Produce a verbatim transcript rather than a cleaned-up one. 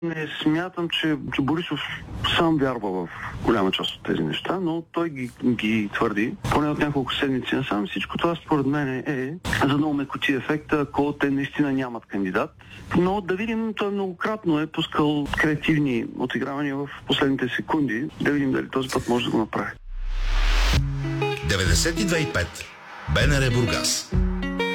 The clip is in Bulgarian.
Не смятам, че, че Борисов сам вярва в голяма част от тези неща, но той ги, ги твърди. Поне от няколко седмици насам всичко това според мен е за да омекоти ефекта, ако те наистина нямат кандидат. Но да видим, той многократно е пускал креативни отигравания в последните секунди. Да видим дали този път може да го направи. деветдесет и две и пет БНР Бургас.